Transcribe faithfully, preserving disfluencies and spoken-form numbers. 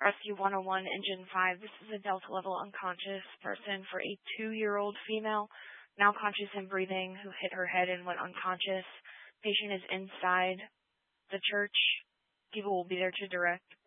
Rescue one oh one, Engine five. This is a Delta level unconscious person for a two-year-old female, now conscious and breathing, who hit her head and went unconscious. Patient is inside the church. People will be there to direct.